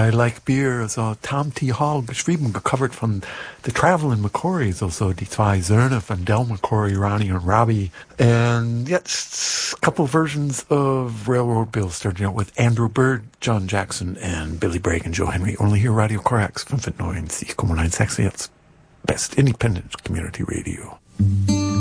I Like Beer, also Tom T. Hall geschrieben, gecovert von The Traveling McCourys, also die zwei Söhne von Del McCoury, Ronnie and Robbie. And jetzt a couple versions of Railroad Bill, starting out with Andrew Bird, John Jackson, and Billy Bragg and Joe Henry. Only here Radio Corax 95,9, jetzt Best Independent Community Radio.